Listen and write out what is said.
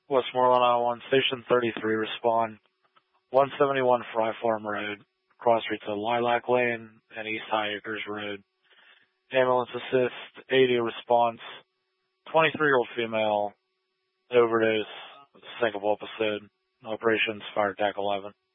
Westmoreland I-1, Station 33, respond. 171 Fry Farm Road, cross streets of Lilac Lane and East High Acres Road. Ambulance assist, 80 response. 23-year-old female, overdose, syncopal episode. Operations, fire attack 11.